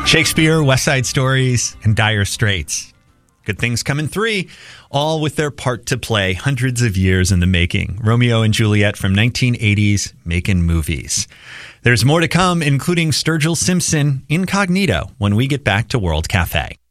Shakespeare, West Side Stories, and Dire Straits. Good Things Come in 3, all with their part to play hundreds of years in the making. Romeo and Juliet from 1980s making movies. There's more to come, including Sturgill Simpson, Incognito, when we get back to World Cafe.